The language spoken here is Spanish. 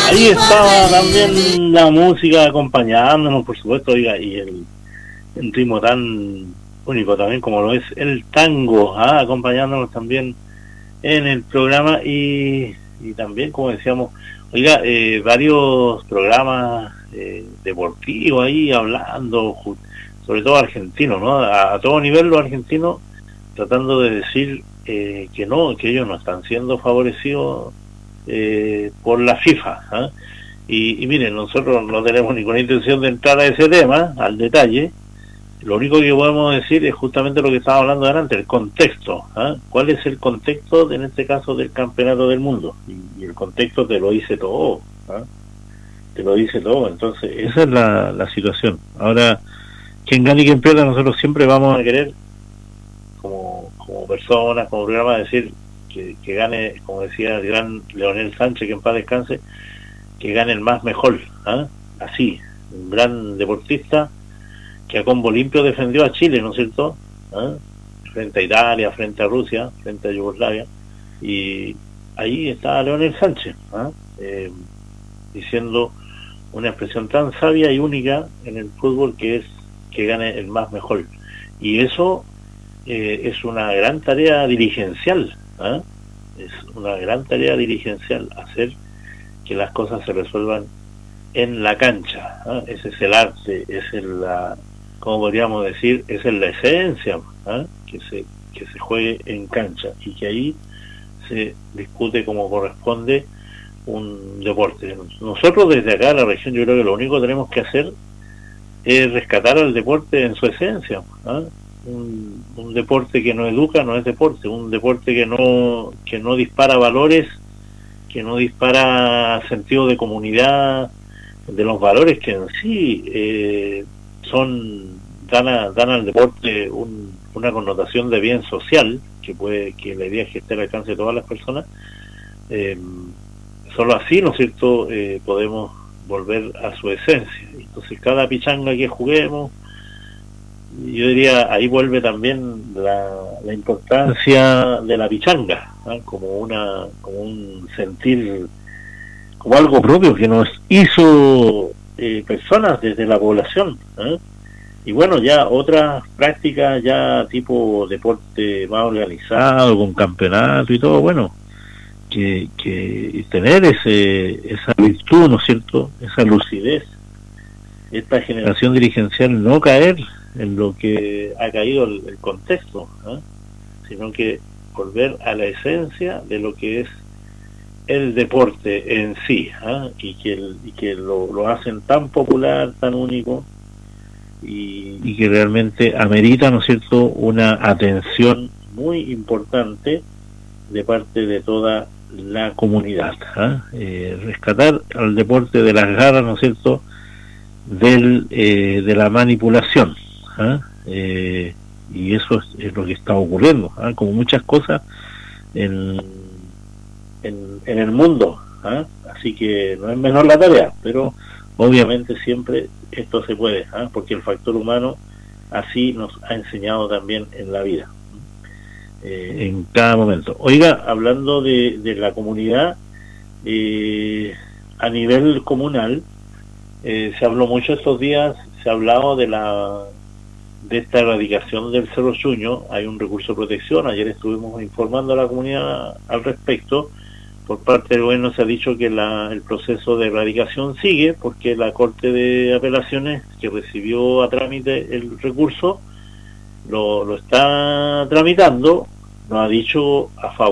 Ahí estaba también la música acompañándonos, por supuesto, oiga, y el ritmo tan único también como lo es el tango, acompañándonos también en el programa y también, como decíamos, oiga, varios programas deportivos ahí hablando, sobre todo argentinos, ¿no? A todo nivel los argentinos tratando de decir que no, que ellos no están siendo favorecidos por la FIFA. Y miren, nosotros no tenemos ninguna intención de entrar a ese tema, al detalle. Lo único que podemos decir es justamente lo que estaba hablando delante, el contexto. ¿Cuál es el contexto, en este caso, del campeonato del mundo? Y el contexto te lo dice todo. Te lo dice todo. Entonces, esa es la situación. Ahora, quien gane y quien pierda, nosotros siempre vamos a querer, como personas, como programa, decir que gane, como decía el gran Leonel Sánchez, que en paz descanse, que gane el más mejor. Así, un gran deportista que a combo limpio defendió a Chile, ¿no es cierto? Frente a Italia, frente a Rusia, frente a Yugoslavia, y ahí está Leonel Sánchez, diciendo una expresión tan sabia y única en el fútbol, que es que gane el más mejor. Y eso es una gran tarea dirigencial, es una gran tarea dirigencial, hacer que las cosas se resuelvan en la cancha. Ese es el arte, como podríamos decir, esa es la esencia, que se juegue en cancha y que ahí se discute como corresponde un deporte. Nosotros desde acá, la región, yo creo que lo único que tenemos que hacer es rescatar al deporte en su esencia. Un deporte que no educa no es deporte, un deporte que no dispara valores, que no dispara sentido de comunidad, de los valores que en sí dan al deporte una connotación de bien social, que la idea es que esté al alcance de todas las personas. Solo así, ¿no es cierto?, podemos volver a su esencia. Entonces, cada pichanga que juguemos, yo diría, ahí vuelve también la importancia de la pichanga, como un sentir, como algo propio que nos hizo personas desde la población. Y bueno, ya otras prácticas, ya tipo deporte más organizado, con campeonato y todo, bueno, que tener esa virtud, ¿no es cierto?, esa lucidez, esta generación dirigencial, no caer en lo que ha caído el contexto, sino que volver a la esencia de lo que es el deporte en sí, y que lo hacen tan popular, tan único, y que realmente amerita, ¿no es cierto?, una atención muy importante de parte de toda la comunidad. Rescatar al deporte de las garras, ¿no es cierto?, de la manipulación. Y eso es lo que está ocurriendo, como muchas cosas en el mundo. Así que no es menor la tarea, pero obviamente siempre esto se puede, porque el factor humano así nos ha enseñado también en la vida, en cada momento. Oiga, hablando de la comunidad, a nivel comunal, se habló mucho estos días, se ha hablado de esta erradicación del cerro Chuño. Hay un recurso de protección, ayer estuvimos informando a la comunidad al respecto. Por parte del gobierno se ha dicho que el proceso de erradicación sigue, porque la Corte de Apelaciones, que recibió a trámite el recurso, lo está tramitando, nos ha dicho a favor